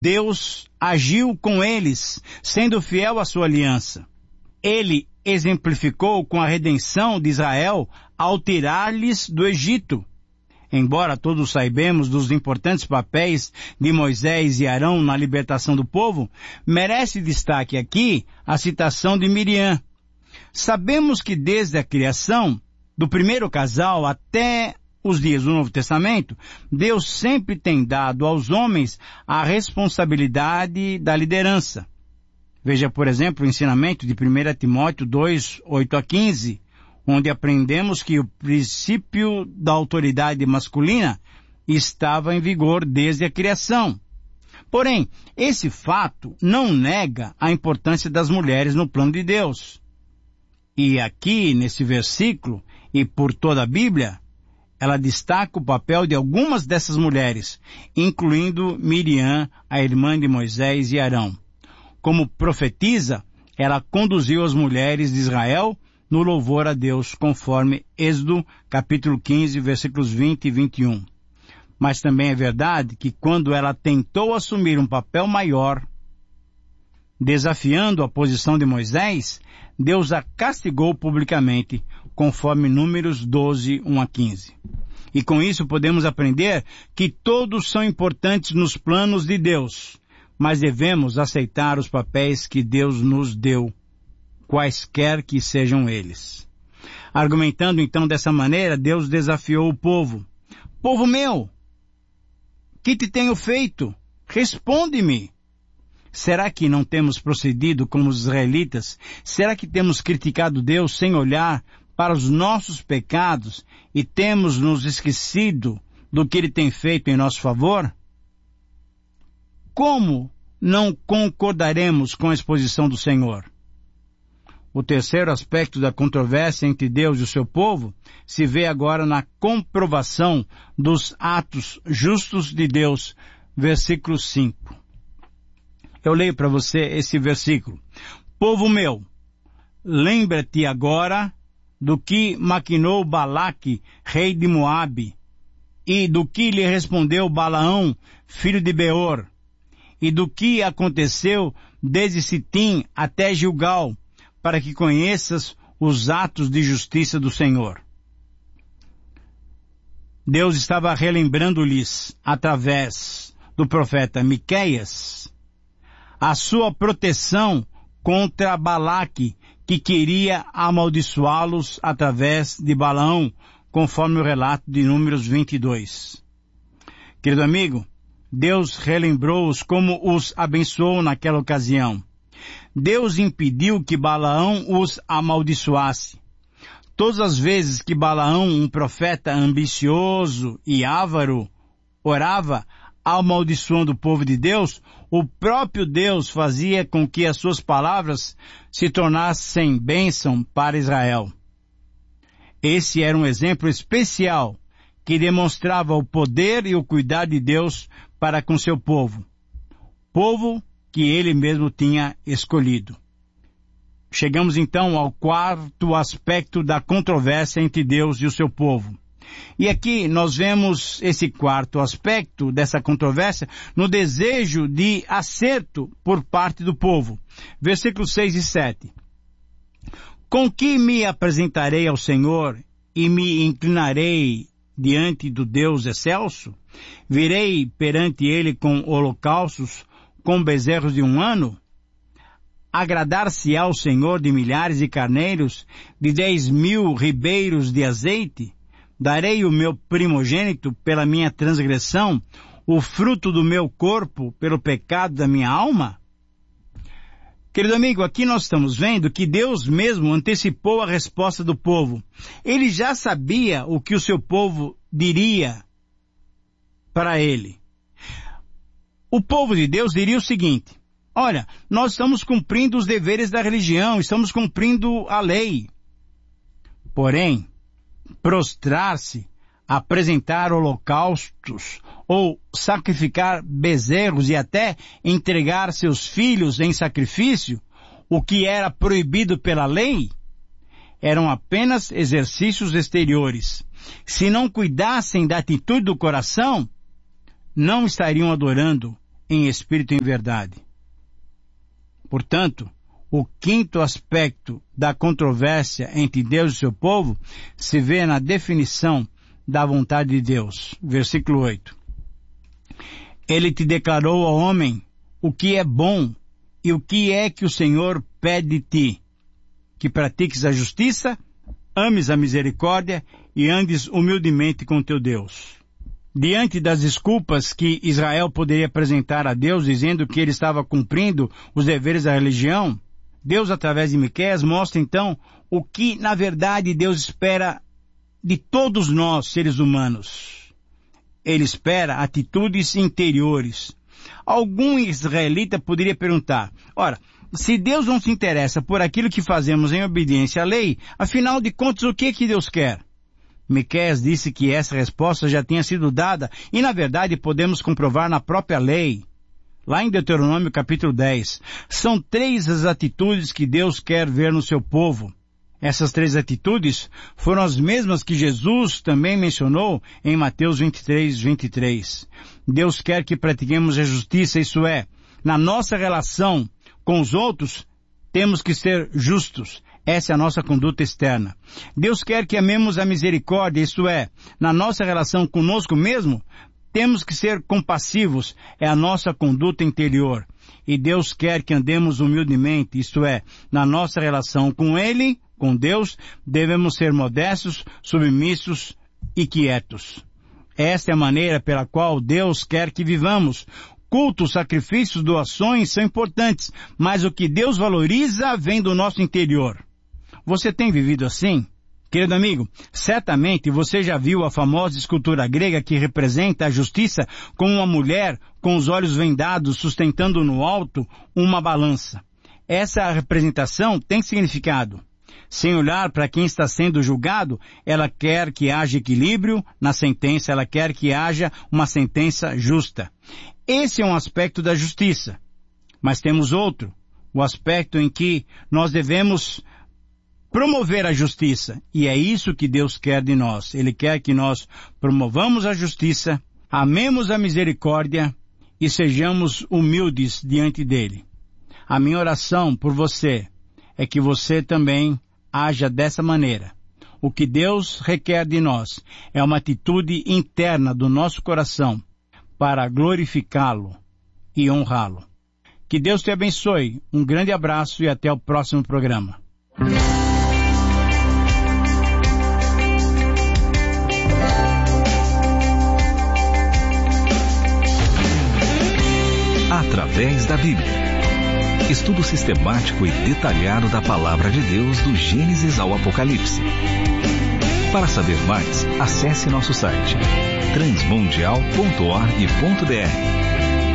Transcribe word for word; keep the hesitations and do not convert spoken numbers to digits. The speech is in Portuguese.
Deus agiu com eles, sendo fiel à sua aliança. Ele exemplificou com a redenção de Israel ao tirar-lhes do Egito. Embora todos saibamos dos importantes papéis de Moisés e Arão na libertação do povo, merece destaque aqui a citação de Miriam. Sabemos que desde a criação do primeiro casal até os dias do Novo Testamento, Deus sempre tem dado aos homens a responsabilidade da liderança. Veja, por exemplo, o ensinamento de primeira Timóteo dois, oito a quinze, onde aprendemos que o princípio da autoridade masculina estava em vigor desde a criação. Porém, esse fato não nega a importância das mulheres no plano de Deus. E aqui, nesse versículo, e por toda a Bíblia, ela destaca o papel de algumas dessas mulheres, incluindo Miriam, a irmã de Moisés e Arão. Como profetisa, ela conduziu as mulheres de Israel no louvor a Deus, conforme Êxodo, capítulo quinze, versículos vinte e vinte e um. Mas também é verdade que quando ela tentou assumir um papel maior, desafiando a posição de Moisés, Deus a castigou publicamente, conforme Números doze, um a quinze. E com isso podemos aprender que todos são importantes nos planos de Deus, mas devemos aceitar os papéis que Deus nos deu, quaisquer que sejam eles. Argumentando então dessa maneira, Deus desafiou o povo. Povo meu, que te tenho feito? Responde-me. Será que não temos procedido como os israelitas? Será que temos criticado Deus sem olhar para os nossos pecados e temos nos esquecido do que Ele tem feito em nosso favor? Como não concordaremos com a exposição do Senhor? O terceiro aspecto da controvérsia entre Deus e o seu povo se vê agora na comprovação dos atos justos de Deus, versículo cinco. Eu leio para você esse versículo. Povo meu, lembra-te agora do que maquinou Balaque, rei de Moabe, e do que lhe respondeu Balaão, filho de Beor, e do que aconteceu desde Sitim até Gilgal, para que conheças os atos de justiça do Senhor. Deus estava relembrando-lhes, através do profeta Miqueias, a sua proteção contra Balaque, que queria amaldiçoá-los através de Balaão, conforme o relato de Números vinte e dois. Querido amigo, Deus relembrou-os como os abençoou naquela ocasião. Deus impediu que Balaão os amaldiçoasse. Todas as vezes que Balaão, um profeta ambicioso e avaro, orava amaldiçoando o povo de Deus, o próprio Deus fazia com que as suas palavras se tornassem bênção para Israel. Esse era um exemplo especial que demonstrava o poder e o cuidado de Deus para com seu povo. Povo que ele mesmo tinha escolhido. Chegamos então ao quarto aspecto da controvérsia entre Deus e o seu povo. E aqui nós vemos esse quarto aspecto dessa controvérsia no desejo de acerto por parte do povo. Versículos seis e sete. Com que me apresentarei ao Senhor e me inclinarei diante do Deus excelso? Virei perante ele com holocaustos, com bezerros de um ano? Agradar-se-á ao Senhor de milhares de carneiros, de dez mil ribeiros de azeite? Darei o meu primogênito pela minha transgressão, o fruto do meu corpo pelo pecado da minha alma? Querido amigo, aqui nós estamos vendo que Deus mesmo antecipou a resposta do povo. Ele já sabia o que o seu povo diria para ele. O povo de Deus diria o seguinte: olha, nós estamos cumprindo os deveres da religião, estamos cumprindo a lei. Porém, prostrar-se, apresentar holocaustos ou sacrificar bezerros e até entregar seus filhos em sacrifício, o que era proibido pela lei, eram apenas exercícios exteriores. Se não cuidassem da atitude do coração, não estariam adorando em espírito e em verdade. Portanto, o quinto aspecto da controvérsia entre Deus e seu povo se vê na definição da vontade de Deus. Versículo oito. Ele te declarou, ó homem, o que é bom e o que é que o Senhor pede de ti, que pratiques a justiça, ames a misericórdia e andes humildemente com teu Deus. Diante das desculpas que Israel poderia apresentar a Deus, dizendo que ele estava cumprindo os deveres da religião, Deus, através de Miqueias, mostra então o que, na verdade, Deus espera de todos nós, seres humanos. Ele espera atitudes interiores. Algum israelita poderia perguntar, ora, se Deus não se interessa por aquilo que fazemos em obediência à lei, afinal de contas, o que que Deus quer? Miqueias disse que essa resposta já tinha sido dada e, na verdade, podemos comprovar na própria lei. Lá em Deuteronômio capítulo dez, são três as atitudes que Deus quer ver no seu povo. Essas três atitudes foram as mesmas que Jesus também mencionou em Mateus vinte e três, vinte e três. Deus quer que pratiquemos a justiça, isso é, na nossa relação com os outros, temos que ser justos. Essa é a nossa conduta externa. Deus quer que amemos a misericórdia, isso é, na nossa relação conosco mesmo, temos que ser compassivos, é a nossa conduta interior. E Deus quer que andemos humildemente, isto é, na nossa relação com Ele, com Deus, devemos ser modestos, submissos e quietos. Esta é a maneira pela qual Deus quer que vivamos. Cultos, sacrifícios, doações são importantes, mas o que Deus valoriza vem do nosso interior. Você tem vivido assim? Querido amigo, certamente você já viu a famosa escultura grega que representa a justiça com uma mulher com os olhos vendados sustentando no alto uma balança. Essa representação tem significado. Sem olhar para quem está sendo julgado, ela quer que haja equilíbrio na sentença, ela quer que haja uma sentença justa. Esse é um aspecto da justiça. Mas temos outro, o aspecto em que nós devemos promover a justiça. E é isso que Deus quer de nós. Ele quer que nós promovamos a justiça, amemos a misericórdia e sejamos humildes diante dele. A minha oração por você é que você também haja dessa maneira. O que Deus requer de nós é uma atitude interna do nosso coração para glorificá-lo e honrá-lo. Que Deus te abençoe. Um grande abraço e até o próximo programa. Através da Bíblia. Estudo sistemático e detalhado da Palavra de Deus do Gênesis ao Apocalipse. Para saber mais, acesse nosso site transmundial ponto org ponto br.